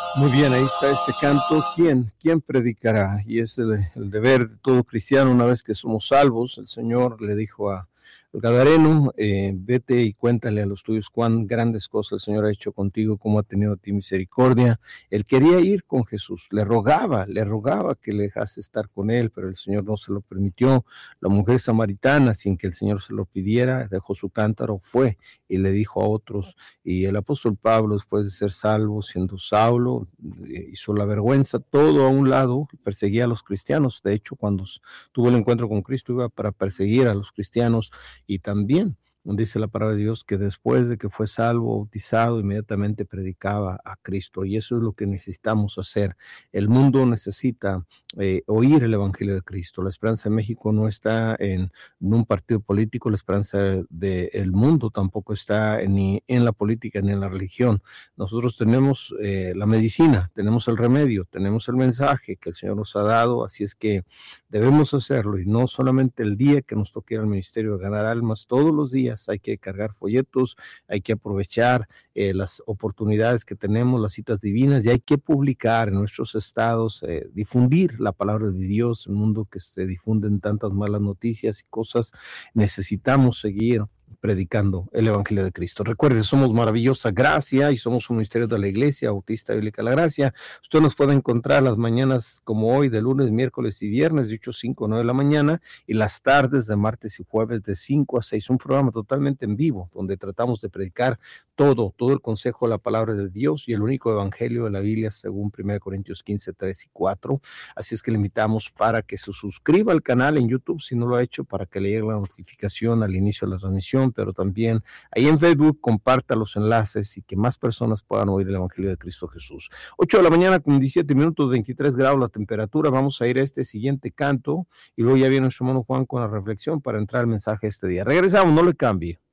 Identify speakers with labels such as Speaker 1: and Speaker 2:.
Speaker 1: Muy bien, ahí está este canto. ¿Quién predicará? Y es el deber de todo cristiano una vez que somos salvos. El Señor le dijo al Gadareno, vete y cuéntale a los tuyos cuán grandes cosas el Señor ha hecho contigo, cómo ha tenido a ti misericordia. Él quería ir con Jesús, le rogaba que le dejase estar con él, pero el Señor no se lo permitió. La mujer samaritana, sin que el Señor se lo pidiera, dejó su cántaro, fue y le dijo a otros. Y el apóstol Pablo, después de ser salvo, siendo Saulo, hizo la vergüenza todo a un lado, perseguía a los cristianos. De hecho, cuando tuvo el encuentro con Cristo, iba para perseguir a los cristianos. Y también dice la palabra de Dios que después de que fue salvo, bautizado, inmediatamente predicaba a Cristo. Y eso es lo que necesitamos hacer. El mundo necesita oír el evangelio de Cristo. La esperanza de México no está en un partido político, la esperanza del mundo tampoco está ni en la política ni en la religión. Nosotros tenemos la medicina, tenemos el remedio, tenemos el mensaje que el Señor nos ha dado, así es que debemos hacerlo, y no solamente el día que nos toque ir al ministerio de ganar almas, todos los días hay que cargar folletos, hay que aprovechar las oportunidades que tenemos, las citas divinas, y hay que publicar en nuestros estados, difundir la palabra de Dios. En un mundo que se difunden tantas malas noticias y cosas, necesitamos seguir predicando el evangelio de Cristo. Recuerde, somos Maravillosa Gracia y somos un ministerio de la Iglesia Bautista Bíblica La Gracia. Usted nos puede encontrar las mañanas como hoy, de lunes, miércoles y viernes, de 8 a 5, 9 de la mañana, y las tardes de martes y jueves de 5 a 6, un programa totalmente en vivo, donde tratamos de predicar todo el consejo de la palabra de Dios y el único evangelio de la Biblia según 1 Corintios 15, 3 y 4. Así es que le invitamos para que se suscriba al canal en YouTube, si no lo ha hecho, para que le llegue la notificación al inicio de la transmisión, pero también ahí en Facebook comparta los enlaces y que más personas puedan oír el evangelio de Cristo Jesús. 8 de la mañana con 17 minutos, 23 grados la temperatura. Vamos a ir a este siguiente canto y luego ya viene nuestro hermano Juan con la reflexión para entrar al mensaje este día. Regresamos, no le cambie.